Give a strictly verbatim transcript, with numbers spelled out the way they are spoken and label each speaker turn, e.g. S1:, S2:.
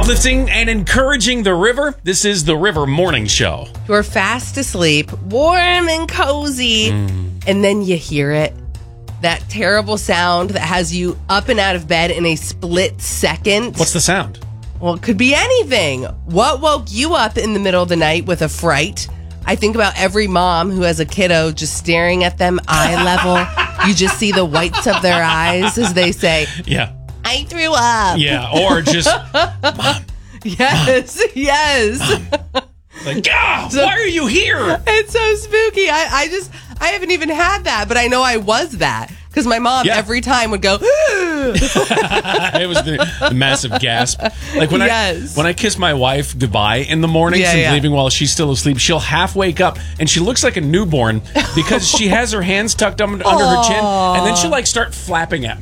S1: Uplifting and encouraging the river. This is the River Morning Show.
S2: You're fast asleep, warm and cozy, mm. and then you hear it. That terrible sound that has you up and out of bed in a split second.
S1: What's the sound?
S2: Well, it could be anything. What woke you up in the middle of the night with a fright? I think about every mom who has a kiddo just staring at them eye level. You just see the whites of their eyes as they say,
S1: yeah.
S2: I threw up.
S1: Yeah, or just, Mom.
S2: Yes,
S1: Mom,
S2: yes.
S1: Mom. Like, ah, so, why are you here?
S2: It's so spooky. I, I just, I haven't even had that, but I know I was that. Because my mom yeah. every time would go,
S1: it was the, the massive gasp. Like when
S2: yes.
S1: I when I kiss my wife goodbye in the mornings
S2: yeah,
S1: and
S2: yeah.
S1: leaving while she's still asleep, she'll half wake up and she looks like a newborn because she has her hands tucked under, under her chin, and then she'll like start flapping at me.